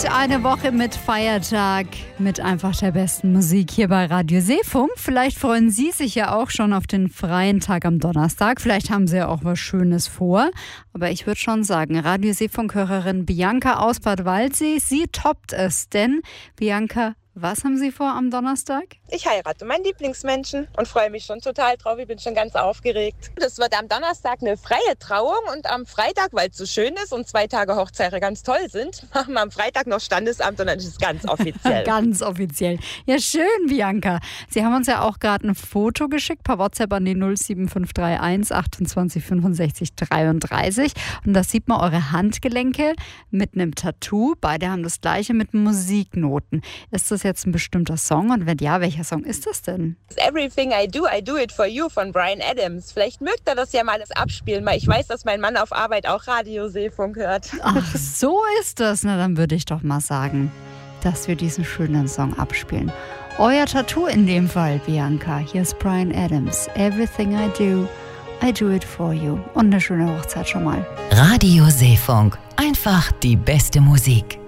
Eine Woche mit Feiertag, mit einfach der besten Musik hier bei Radio Seefunk. Vielleicht freuen Sie sich ja auch schon auf den freien Tag am Donnerstag. Vielleicht haben Sie ja auch was Schönes vor. Aber ich würde schon sagen, Radio Seefunk-Hörerin Bianca aus Bad Waldsee, sie toppt es. Denn, Bianca, was haben Sie vor am Donnerstag? Ich heirate meinen Lieblingsmenschen und freue mich schon total drauf. Ich bin schon ganz aufgeregt. Das wird am Donnerstag eine freie Trauung und am Freitag, weil es so schön ist und 2 Tage Hochzeit ganz toll sind, machen wir am Freitag noch Standesamt und dann ist es ganz offiziell. Ganz offiziell. Ja, schön, Bianca. Sie haben uns ja auch gerade ein Foto geschickt per WhatsApp an die 07531 28 65 33. Und da sieht man eure Handgelenke mit einem Tattoo. Beide haben das gleiche mit Musiknoten. Ist das jetzt ein bestimmter Song? Und wenn ja, welcher Song ist das denn? Everything I Do It For You von Bryan Adams. Vielleicht mögt ihr das ja mal abspielen, weil ich weiß, dass mein Mann auf Arbeit auch Radio Seefunk hört. Ach, so ist das. Na, dann würde ich doch mal sagen, dass wir diesen schönen Song abspielen. Euer Tattoo in dem Fall, Bianca. Hier ist Bryan Adams. Everything I do it for you. Und eine schöne Hochzeit schon mal. Radio Seefunk. Einfach die beste Musik.